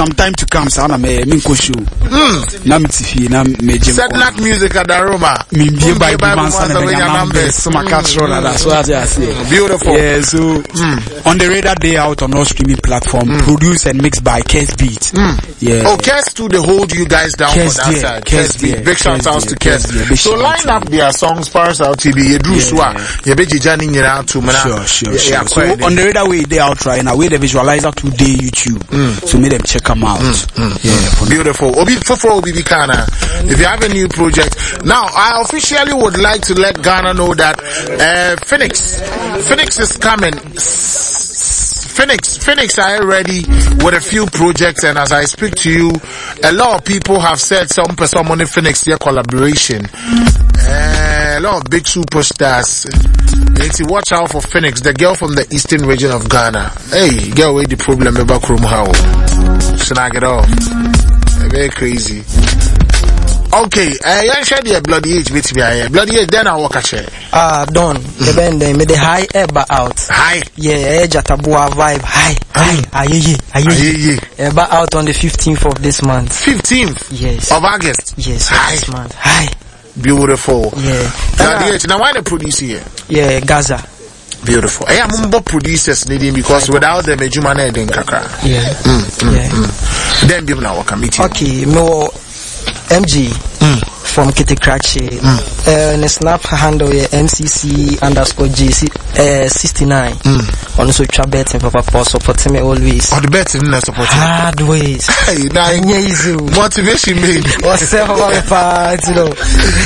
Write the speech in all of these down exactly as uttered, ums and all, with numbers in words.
some time to come, sana me me ko show. Hmm. Na me tifi na me jam. Said not music at the Roma. Me be by man sana be numbers. So my catch roll that's what I say. Beautiful. Yeah, so mm. on the radar day out on all streaming platform, mm. produced and mixed by Kes Beat. Mm. Yeah. Oh, Kes too, they hold you guys down Kes, for that yeah, side. Kes, Kes Beat. yeah, Big shout outs to Kes. Yeah, so line up their songs, Paris out T V, you drew swa, you bet you Johnny around to mana. Sure, sure, sure. So on the radar way they out right now, where the visualizer today YouTube. Mm. So make them check them out. Mm. Mm. Yeah. Beautiful. Obi for Obi Bikana. If you have a new project. Now I officially would like to let Ghana know that uh Phoenix. Phoenix is coming. Phoenix, Phoenix are ready with a few projects, and as I speak to you, a lot of people have said some person money Phoenix their collaboration. Uh, a lot of big superstars. Let's watch out for Phoenix, the girl from the eastern region of Ghana. Hey, get away the problem about Krum how. Snag it off. Very crazy. Okay, I uh, share the bloody age with me. Bloody age, then I walk a chair. Ah, done. The band they made the high ever out. High. Yeah, Jatabua vibe. High. High. Aye, aye, aye. Ever out on the fifteenth of this month. Fifteenth. Yes. Of August. Yes. High. This month. High. Beautiful. Yeah. Bloody age. Now why the producer here? Yeah, Gaza. Beautiful. I am more producers needing because without them, a human head in Kaka. Yeah. Mm, mm, yeah. Mm. Then people now come meet you. Okay, no. M G mm. from Kitty Cratchy. Mm. Uh, the snap handle yeah, M C C underscore G uh, sixty-nine. Mm. On so try betting for Papa support me always. Oh, the betting not support hard ways. Hey, now easy. Motivation made. What's up about part, you know?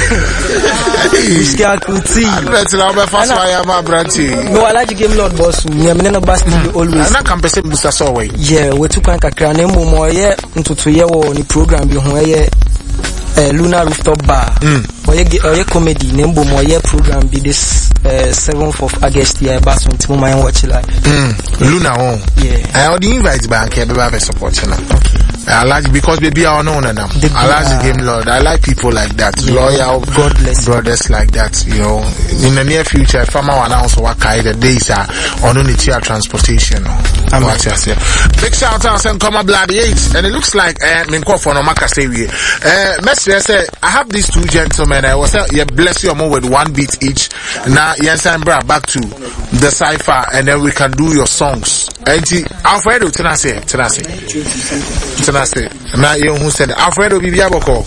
Skia kuti. Let's now be fast wire my brandy. No, I like game Lord boss. Me am no bust always. Na can person booster so way. Yeah, we took kan kakra na mo mo ye ntutu ye wo ni program bi ho ye Uh, Luna Rooftop Bar. Mm. Oye, oye comedy. Nembo moye program be this uh, seventh of August year. Bass on Timo Mayan watch live. Mm. Luna on. Yeah. I already invite bank. Everybody support you now. Okay. I like because baby I know now. I like the game Lord. I like people like that. Yeah. Loyal, God bless brothers like that. You know, in the near future, if I'm announce what kind of days are on only tier transportation. I'm what you say. Big shout out and come bloody eight. And it looks like uh, me call for no Makasewi. Uh, Messi say I have these two gentlemen. I was uh, yeah bless you more with one beat each. Now yes I'm back to the cipher and then we can do your songs. And Alfredo Tenase Tenase Tenase. Now you who said Alfredo Bibiaboko.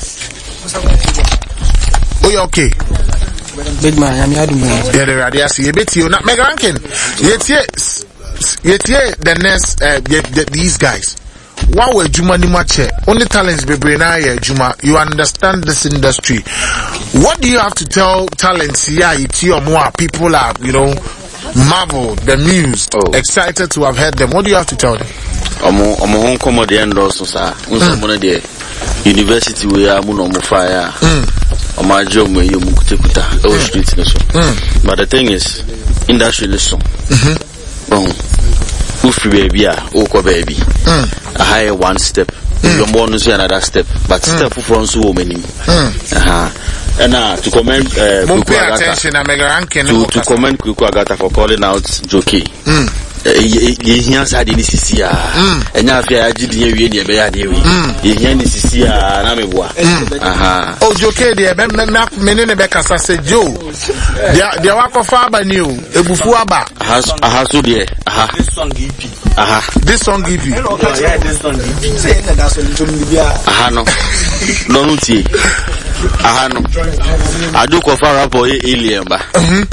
Oh you okay? Big man, I'm here. Yeah, the radio see a bit you not Mega Rankin. Yet yes yet the next uh yet, the, these guys. What were Juma ni mache? Only talents be braina ya Juma. You understand this industry. What do you have to tell talents here? It's your more people are, you know, marvel, the muse, oh. excited to have heard them. What do you have to tell them? Omo omo hon komo de endoso sa. Unso mo na de university we are mo no mo fire. Omo ajo mo ye mo kutekuta. Oh street no so. But the thing is industry listen. Mhm. Bon. Ufi baby ah, oko baby. A higher one step. Your more no another step. But step from so many. Uh-huh. And uh, to comment uh Kuku Agata to, to comment Kuku Agata for calling out Jockey. Ye hear sad in this year. And now if I did hear you in your bed, you hear this year, and I'm a boy. Aha. Oh, Jockey, the Menebeka said, Joe, the Wako Faba knew, a Bufuaba has a hasu dear. Aha. This song give you. Aha. This song give you. Yeah, this song give you. Aha, no. No, no, tea. Aha, no. I do go far up or alien, but.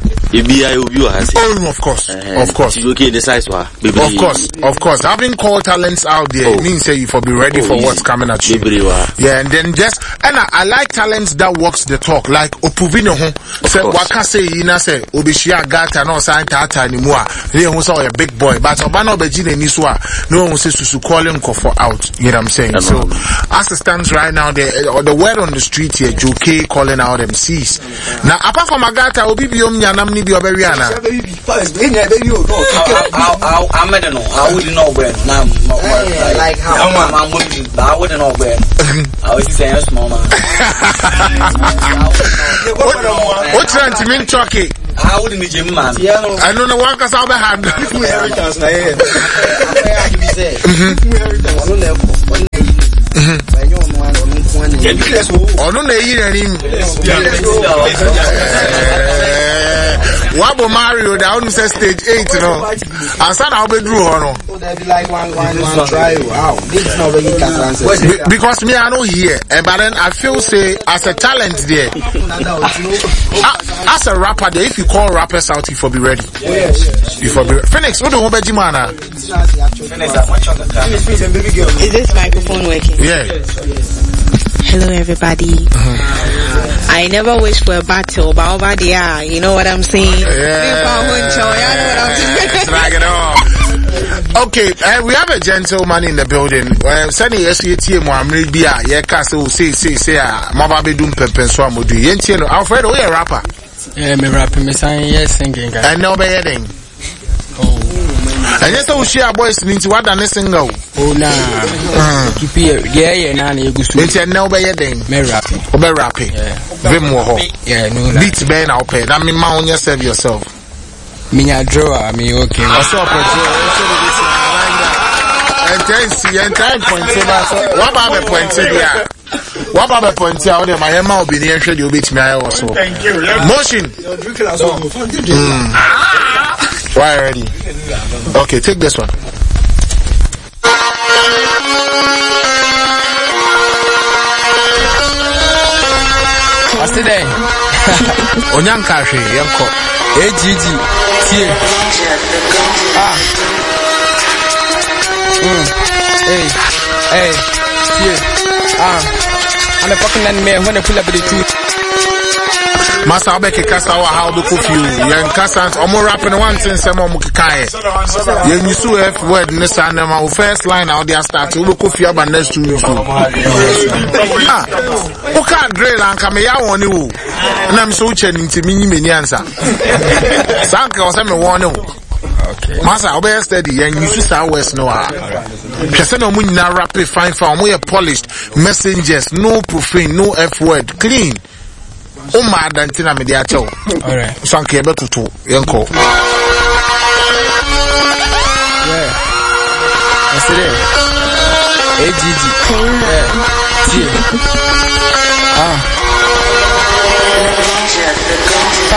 Oh, of course, uh, of course. Okay, the size wa. Of course, of course. Having call talents out there, oh. It means that you for be ready oh, for easy. What's coming at you. Yeah, and then just and I, I like talents that walks the talk. Like Opuvino, say waka say ina say Obishia Gata no sign tata anymore. They who saw a big boy, but Obano Bejine Niswa, no one says to calling for out. You know what I'm saying? I so as it stands right now, the the word on the street here, Jockey calling out M Cs. Now apart from Agata, Obibium Yanam. Be a baby, Anna. First, baby, baby, I don't know. I wouldn't know where. Like how I'm wouldn't. I wouldn't know where. I was saying, small man. What's that to mean, Chucky? I wouldn't be Jim man. I don't know what I have had. Ono na yi renim. Wabo Mario da onu say stage eight no. Ansa na obedru ho no. Like one one one try. Wow. This is not very cancer. Because me I know here, and but then I feel say as a talent there. As a rapper there, if you call rappers out, you for be ready. Yes. You for be ready. Phoenix, what do you want to mana? Is this microphone working? Yeah. Hello everybody. Uh-huh. I never wish for a battle, but over there, you know what I'm saying? Yeah. Okay, uh, we have a gentleman in the building. Uh, Sunny S A T M I'm ready bia ye ka say say say say ah maba be dum pepen so amodu. Ye ntie no Alfred we a rapper. Yeah, me rapper me sang yes singing guy. And now be heading. Oh. And yes we share boys nti what than single. Oh na. Keep here. Yeah yeah na na egusu. Nti now be heading. Me rapping. O be rapping. Yeah. Vim wo ho. Yeah, no. Beat be na opay. That mean ma on yourself yourself. Minya drawer, me okay. What's up, bro? And then see, and then point what about the point here? What about the point here? Only my mouth will be the entry. You beat me also. Thank you. Motion. Mm. Why ready? Okay, take this one. What's today? Onyankashi, yanko. A G G. Here. Ah. Mm. Hey. Hey. Here. Ah. I'm a fucking man when I pull up the truth. Master Abeke Kasa wa how be confused. Yan Kasa omo rapping one thing some omo kikaye. Yan you so F word nessa na ma first line out there start we be confused about next two weeks. Ah. O ka drill anka me ya woni wo. Na me so uche nti minyi meni answer. Sanka o se me woni wo. Okay. Master obey steady yan you so sa west no ah. Pese na omo nyina rap fine fine omo ye polished messengers no profane no F word clean. O ma dantina me dia chew. Alright. Sanka ebe tutu yenko. Yeah. What's it? A G G. Yeah. See. Ah.